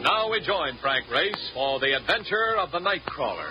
And now we join Frank Race for the adventure of the Nightcrawler.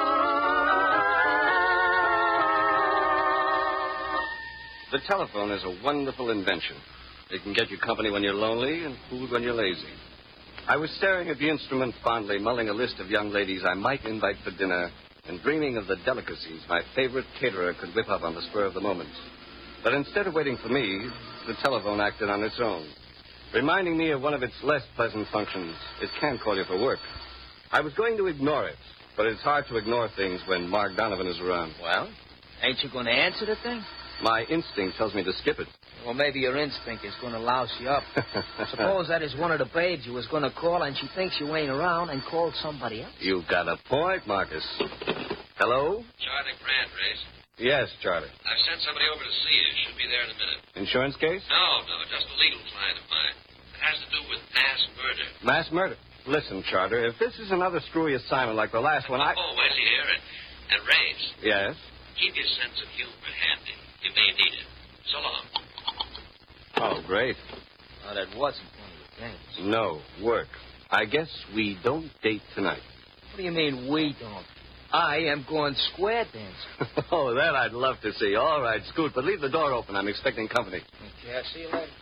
The telephone is a wonderful invention. It can get you company when you're lonely and food when you're lazy. I was staring at the instrument fondly, mulling a list of young ladies I might invite for dinner, and dreaming of the delicacies my favorite caterer could whip up on the spur of the moment. But instead of waiting for me, the telephone acted on its own, reminding me of one of its less pleasant functions. It can call you for work. I was going to ignore it, but it's hard to ignore things when Mark Donovan is around. Well, ain't you going to answer the thing? My instinct tells me to skip it. Well, maybe your instinct is going to louse you up. Suppose that is one of the babes you was going to call, and she thinks you ain't around and called somebody else. You've got a point, Marcus. Hello? Charlie Grant, Race. Yes, Charlie. I've sent somebody over to see you. Should be there in a minute. Insurance case? No, just a legal client of mine. It has to do with mass murder. Mass murder? Listen, Charter, if this is another screwy assignment like the last one, Oh, I see here. And Race. Yes? Keep your sense of humor handy. You may need it. So long. Oh, great. Oh, that wasn't one of the things. No, work. I guess we don't date tonight. What do you mean we don't? I am going square dancing. Oh, that I'd love to see. All right, Scoot, but leave the door open. I'm expecting company. Okay, I'll see you later.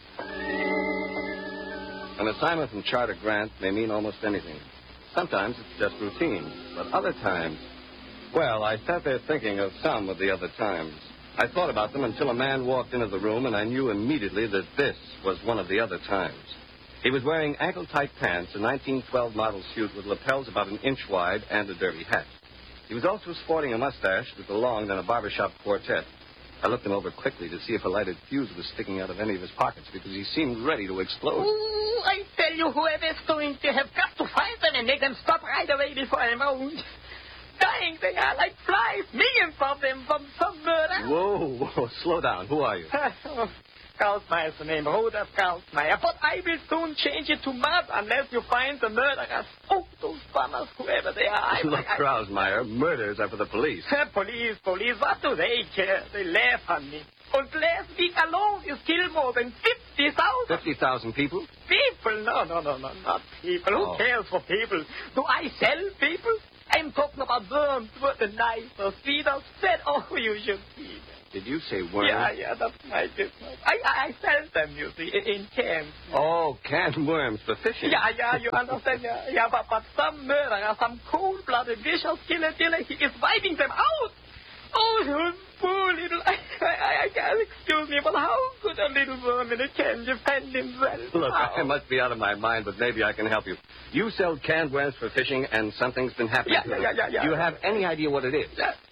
An assignment from Charter Grant may mean almost anything. Sometimes it's just routine, but other times... Well, I sat there thinking of some of the other times. I thought about them until a man walked into the room, and I knew immediately that this was one of the other times. He was wearing ankle-tight pants, a 1912 model suit with lapels about an inch wide, and a derby hat. He was also sporting a mustache that belonged in a barbershop quartet. I looked him over quickly to see if a lighted fuse was sticking out of any of his pockets, because he seemed ready to explode. Oh, I tell you, whoever's going to have got to find them and make them stop right away before I'm owned. Dying, they are like flies, millions of them from some murder. Whoa, slow down. Who are you? Krausmeyer's the name, Rudolf Krausmeyer. But I will soon change it to Mud unless you find the murderers. Oh, those bummers, whoever they are. Look, Krausmeyer, murders are for the police. Police, what do they care? They laugh on me. And last week alone is killed more than 50,000. 50,000 people? People? No, not people. Who cares for people? Do I sell people? I'm talking about worms with a knife or feed or set. Oh, you should see them. Did you say worms? Yeah, that's my business. I sell them, you see, in cans. Oh, canned worms for fishing. Yeah, you understand? Yeah, but some murderer, some cold-blooded, vicious killer, he is wiping them out. Oh, you poor little... I can't excuse me, but how could a little worm in a can defend himself? Look, I must be out of my mind, but maybe I can help you. You sell canned worms for fishing, and something's been happening to them. Yeah. Do you have any idea what it is?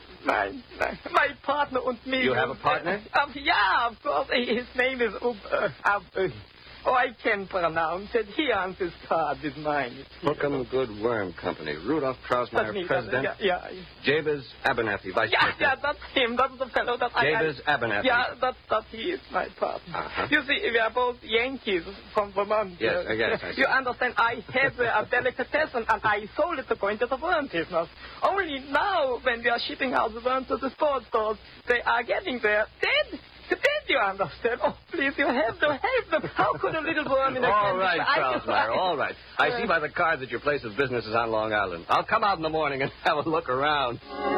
My partner and me. You have a partner? Yeah, of course. His name is I can pronounce it. He answers card is mine. Hookham Good Worm Company. Rudolf Krausmeyer, president. Yeah. Jabez Abernathy, vice president. Yeah, that's him. That's the fellow that Jabez Abernathy. Yeah, that he is my partner. Uh-huh. You see, we are both Yankees from Vermont. Yes, I guess. I see. You understand, I have a delicatessen, and I sold it to go into the worm business. Only now, when we are shipping out the worms to the sports stores, they are getting there dead. Did you understand? Oh, please, you have to help them. How could a little worm in a All right, Krausmeyer, all right. I see by the card that your place of business is on Long Island. I'll come out in the morning and have a look around.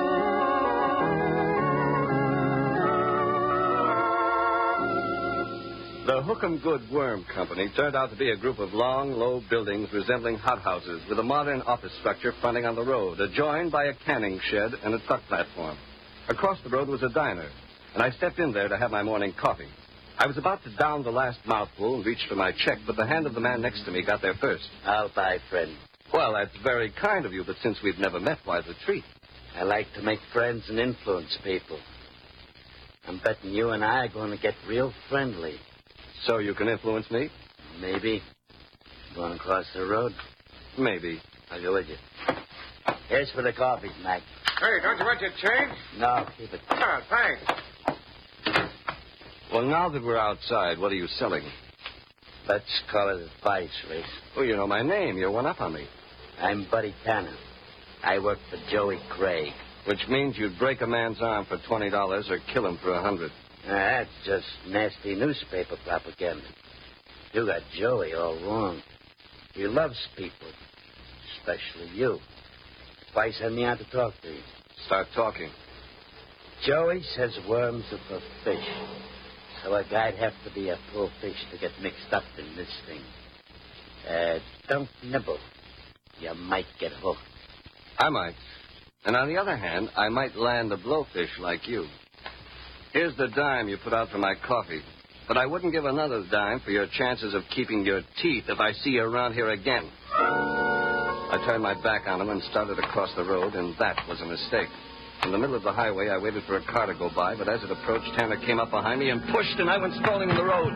The Hookham Good Worm Company turned out to be a group of long, low buildings resembling hothouses with a modern office structure fronting on the road, adjoined by a canning shed and a truck platform. Across the road was a diner, and I stepped in there to have my morning coffee. I was about to down the last mouthful and reach for my check, but the hand of the man next to me got there first. I'll buy, friend. Well, that's very kind of you, but since we've never met, why the treat? I like to make friends and influence people. I'm betting you and I are going to get real friendly. So you can influence me? Maybe. Going across the road? Maybe. I'll go with you. Here's for the coffee, Mac. Hey, don't you want your change? No, keep it. Oh, thanks. Well, now that we're outside, what are you selling? Let's call it advice, Race. Well, you know my name. You're one up on me. I'm Buddy Tanner. I work for Joey Craig. Which means you'd break a man's arm for $20 or kill him for $100. That's just nasty newspaper propaganda. You got Joey all wrong. He loves people, especially you. Why send me out to talk to you? Start talking. Joey says worms are for fish. So a guy'd have to be a poor fish to get mixed up in this thing. Don't nibble. You might get hooked. I might. And on the other hand, I might land a blowfish like you. Here's the dime you put out for my coffee. But I wouldn't give another dime for your chances of keeping your teeth if I see you around here again. I turned my back on him and started across the road, and that was a mistake. In the middle of the highway, I waited for a car to go by, but as it approached, Tanner came up behind me and pushed, and I went sprawling in the road.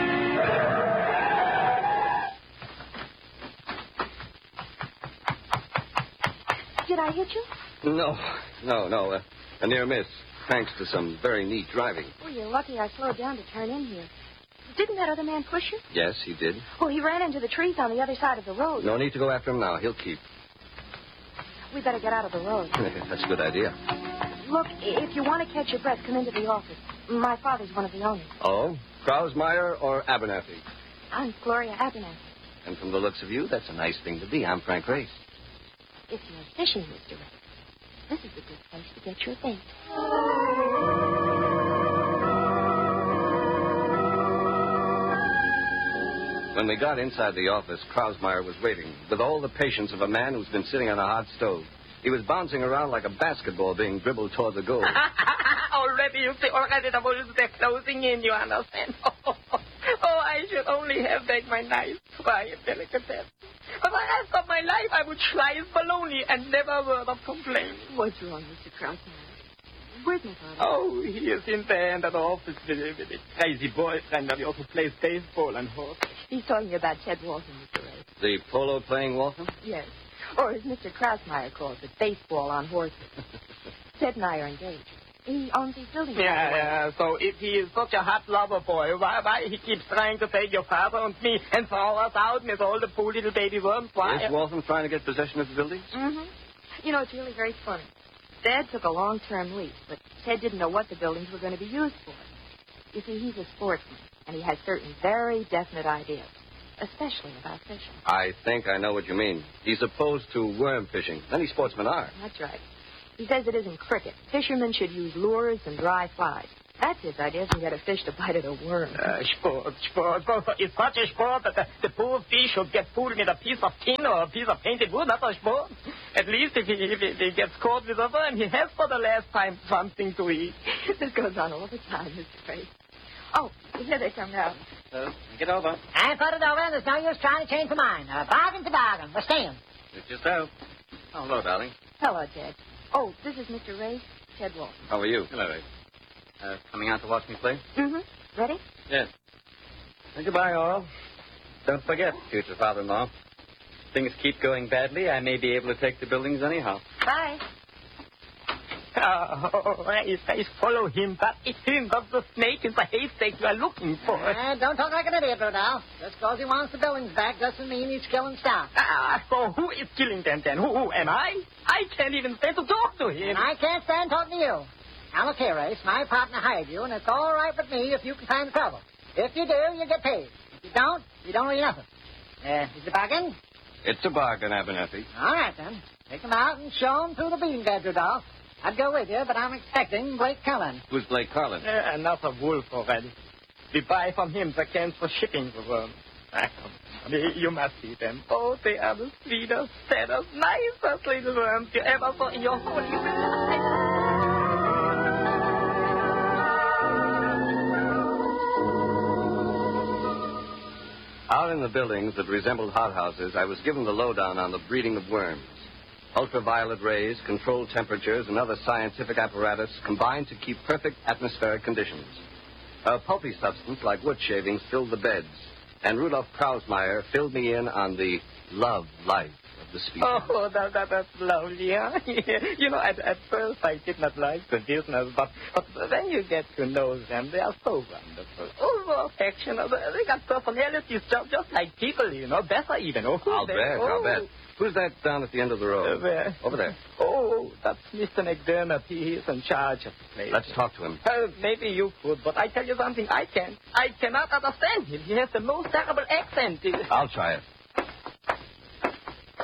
Did I hit you? No. A near miss, thanks to some very neat driving. Oh, you're lucky I slowed down to turn in here. Didn't that other man push you? Yes, he did. Oh, he ran into the trees on the other side of the road. No need to go after him now. He'll keep. We better get out of the road. That's a good idea. Look, if you want to catch your breath, come into the office. My father's one of the owners. Oh? Krausmeyer or Abernathy? I'm Gloria Abernathy. And from the looks of you, that's a nice thing to be. I'm Frank Race. If you're fishing, Mr. Race, this is a good place to get your bait. When we got inside the office, Krausmeyer was waiting, with all the patience of a man who's been sitting on a hot stove. He was bouncing around like a basketball being dribbled toward the goal. Already, you see, already the bullets, they're closing in, you understand? Oh, I should only have back my nice, quiet delicatessen. For the rest of my life, I would slice bologna and never a word of complaint. What's wrong, Mr. Krausmeyer? Where's my father? Oh, he is in there in the office with a crazy boyfriend that he also plays baseball and horse. He's talking about Ted Walton, Mr. Race. The polo-playing Walton? Yes. Or as Mr. Krausmeyer calls it, baseball on horses. Ted and I are engaged. He owns these buildings. Yeah. So if he is such a hot lover boy, why he keeps trying to take your father and me and throw us out with all the poor little baby worms? Why? Is Walton trying to get possession of the buildings? Mm-hmm. You know, it's really very funny. Dad took a long-term lease, but Ted didn't know what the buildings were going to be used for. You see, he's a sportsman, and he has certain very definite ideas, especially about fishing. I think I know what you mean. He's opposed to worm fishing. Many sportsmen are. That's right. He says it isn't cricket. Fishermen should use lures and dry flies. That's his idea to get a fish to bite at a worm. Sport. It's such a sport that the poor fish should get pulled with a piece of tin or a piece of painted wood. That's a sport. At least if he gets caught with a worm, he has for the last time something to eat. This goes on all the time, Mr. Trace. Oh, here they come now. Get over. I put it over, and there's no use trying to change my mind. Bargain's a bargain. We're staying. It's yourself. Oh, hello, darling. Hello, Ted. Oh, this is Mr. Race, Ted Walton. How are you? Hello, Ray. Coming out to watch me play? Mm-hmm. Ready? Yes. And goodbye, Oral. Don't forget, future father-in-law. Things keep going badly, I may be able to take the buildings anyhow. Bye. Oh, Race, follow him. That is him. That's the snake in the haystack you are looking for. Don't talk like an idiot, Rudolph. Just because he wants the buildings back doesn't mean he's killing stock. So who is killing them then? Who am I? I can't even stand to talk to him. And I can't stand talking to you. Now, look here, Race. My partner hired you, and it's all right with me if you can find the trouble. If you do, you get paid. If you don't owe nothing. Is it a bargain? It's a bargain, Abernathy. All right, then. Take them out and show them through the bean bed, Rudolph. I'd go with you, but I'm expecting Blake Carlin. Who's Blake Carlin? Another wolf already. We buy from him the cans for shipping the worms. You must see them. Oh, they are the sweetest, saddest, nicest little worms you ever saw in your whole life. Out in the buildings that resembled hothouses, I was given the lowdown on the breeding of worms. Ultraviolet rays, controlled temperatures, and other scientific apparatus combined to keep perfect atmospheric conditions. A pulpy substance like wood shavings filled the beds, and Rudolf Krausmeyer filled me in on the love life of the species. Oh, that's lovely, huh? You know, at first I did not like the business, but when you get to know them, they are so wonderful. Oh, so affectionate. They got personalities just like people, you know, better even. Oh, I'll bet. Who's that down at the end of the road? Where? Over there. Oh, that's Mr. McDermott. He is in charge of the place. Let's talk to him. Maybe you could, but I tell you something, I can't. I cannot understand him. He has the most terrible accent. I'll try it.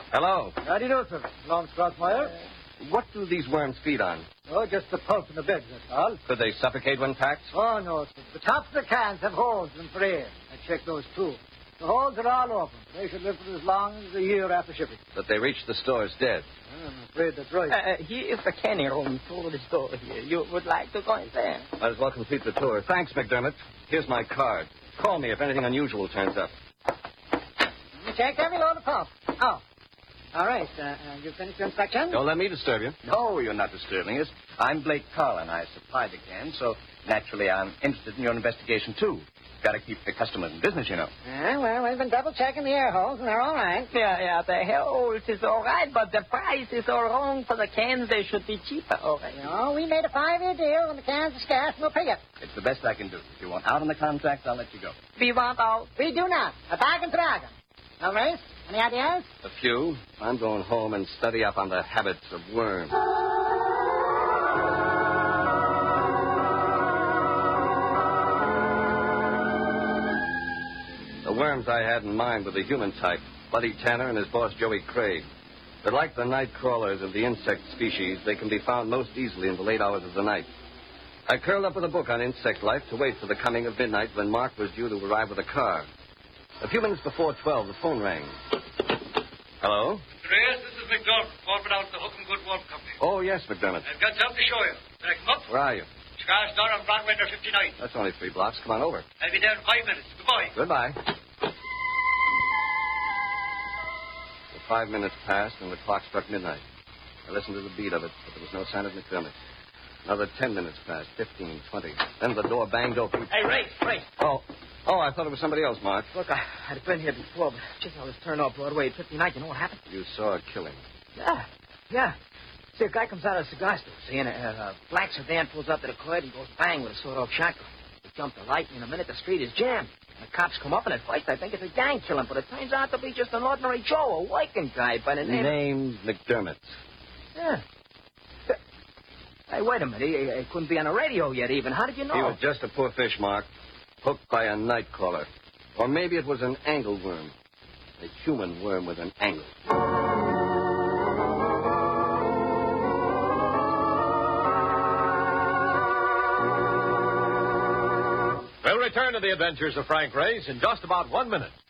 Hello. How do you do, sir? Lawrence Crossmeyer. What do these worms feed on? Oh, just the pulp in the beds, that's all. Could they suffocate when packed? Oh, no, sir. The tops of the cans have holes in them for air. I checked those, too. The holes are all open. They should live for as long as a year after shipping. But they reach the stores dead. I'm afraid that's right. Here is the canning room to the store here. You would like to go in there? Might as well complete the tour. Thanks, McDermott. Here's my card. Call me if anything unusual turns up. You checked every load of pulp. Oh. All right. You finished your inspection? Don't let me disturb you. No, you're not disturbing us. I'm Blake Carlin. I supply the cans, so naturally I'm interested in your investigation, too. Got to keep the customers in business, you know. Well, we've been double-checking the air holes, and they're all right. Yeah, the holes is all right, but the price is all wrong for the cans. They should be cheaper, all right. No, we made a 5-year deal. When the cans are scarce, we'll pay it. It's the best I can do. If you want out on the contract, I'll let you go. We want out. We do not. A bargain's a bargain. No, Race? Any ideas? A few. I'm going home and study up on the habits of worms. The worms I had in mind were the human type, Buddy Tanner and his boss, Joey Craig. But like the night crawlers of the insect species, they can be found most easily in the late hours of the night. I curled up with a book on insect life to wait for the coming of midnight when Mark was due to arrive with a car. A few minutes before 12, the phone rang. Hello? Mr. Reyes, this is McDermott, corporate out of the Hook and Good Wolf Company. Oh, yes, McDermott. I've got something to show you. Can I come up? Where are you? Cigar Store on Broadway number 59. That's only 3 blocks. Come on over. I'll be there in 5 minutes. Goodbye. Goodbye. The 5 minutes passed, and the clock struck midnight. I listened to the beat of it, but there was no sign of McDermott. Another 10 minutes passed, 15, 20. Then the door banged open. Hey, Ray. Oh, I thought it was somebody else, Mark. Look, I'd been here before, but just I was turned off Broadway at 59. You know what happened? You saw a killing. Yeah. See, a guy comes out of the cigar store, see, and a black sedan pulls up to the curb. He goes bang with a sawed-off shotgun. He jumped the light, and in a minute the street is jammed. And the cops come up, and at first I think it's a gang killing, but it turns out to be just an ordinary Joe, a working guy by the name... Named McDermott. Yeah. Hey, wait a minute. He couldn't be on the radio yet, even. How did you know? He was just a poor fish, Mark. Hooked by a night crawler. Or maybe it was an angleworm. A human worm with an angle. We'll return to the adventures of Frank Race in just about 1 minute.